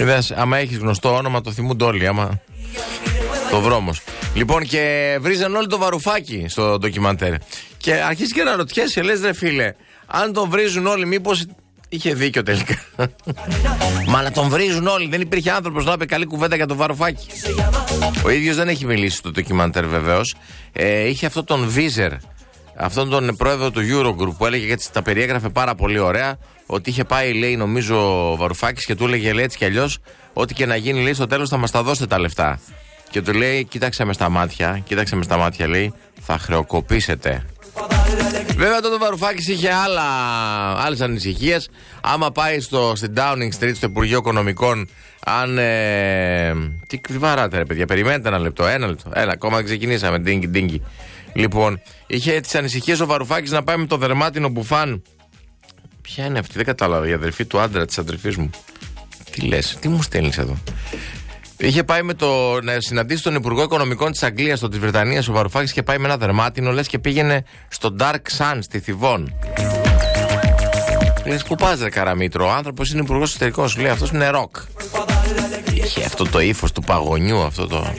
Είδες, άμα έχεις γνωστό όνομα το θυμούνται όλοι, άμα το βρώμος. Λοιπόν, και βρίζαν όλοι το Βαρουφάκι στο ντοκιμαντέρ. Και αρχίζει και να ρωτιέσαι, λες ρε φίλε, αν τον βρίζουν όλοι, μήπως είχε δίκιο τελικά. Μα να τον βρίζουν όλοι, δεν υπήρχε άνθρωπος να πει καλή κουβέντα για το Βαρουφάκι. Ο ίδιος δεν έχει μιλήσει στο ντοκιμαντέρ βεβαίως. Είχε αυτόν τον Βίζερ, αυτόν τον πρόεδρο του Eurogroup, που έλεγε, γιατί τα περιέγραφε πάρα πολύ ωραία, ότι είχε πάει, λέει, νομίζω ο Βαρουφάκης και του έλεγε, λέει, έτσι κι αλλιώς, ό,τι και να γίνει, λέει, στο τέλος θα μας τα δώσετε τα λεφτά. Και του λέει, κοίταξε με στα μάτια, λέει, θα χρεοκοπήσετε. Βέβαια τότε ο Βαρουφάκης είχε άλλες ανησυχίες. Άμα πάει στην Downing Street, στο Υπουργείο Οικονομικών, αν. Τι βαράτε, ρε παιδιά, περιμένετε ένα λεπτό. Έλα, ακόμα δεν ξεκινήσαμε. Ντίνγκι. Λοιπόν, είχε τις ανησυχίες ο Βαρουφάκης να πάει με το δερμάτινο μπουφάν. Ποια είναι αυτή, δεν κατάλαβα. Η αδερφή του άντρα της αδερφής μου. Τι λες, τι μου στέλνεις εδώ. Είχε πάει να συναντήσει τον Υπουργό Οικονομικών της Αγγλίας, της Βρετανίας, ο Βαρουφάκης, και πάει με ένα δερμάτινο, λες, και πήγαινε στο Dark Sun στη Θηβών. Λες, πού πας ρε Καραμήτρο, ο άνθρωπος είναι υπουργός εσωτερικών, σου λέει, αυτός είναι ροκ. Είχε αυτό το ύφος του παγωνιού, αυτό το.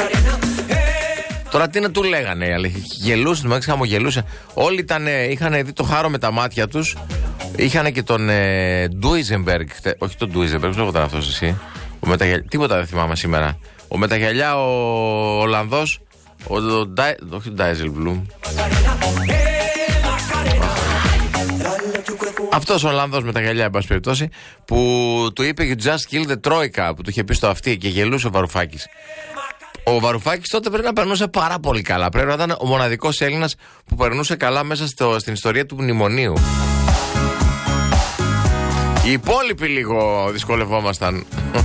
Τώρα τι να του λέγανε, αλλά γελούσε, το χαμογελούσε. Όλοι είχαν δει το χάρο με τα μάτια τους. Είχαν και τον Ντούιζεμπεργκ, όχι τον Ντούιζεμπεργκ, δεν ήταν αυτός εσύ. Τίποτα δεν θυμάμαι σήμερα. Ο με τα γυαλιά, ο Ολλανδός, όχι ο Ντάιζελμπλουμ. Αυτός ο Ολλανδός με τα γυαλιά, εν πάση περιπτώσει, που του είπε You just kill the Troika, που του είχε πει στο αυτί, και γελούσε ο Βαρουφάκης. Ο Βαρουφάκης τότε πρέπει να περνούσε πάρα πολύ καλά. Πρέπει να ήταν ο μοναδικός Έλληνας που περνούσε καλά μέσα στην ιστορία του μνημονίου. Οι υπόλοιποι λίγο δυσκολευόμασταν.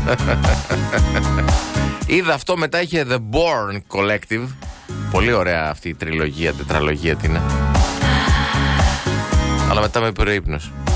Είδα αυτό, μετά είχε The Born Collective. Πολύ ωραία αυτή η τριλογία, τετραλογία τι είναι. Αλλά μετά με πήρε ύπνος.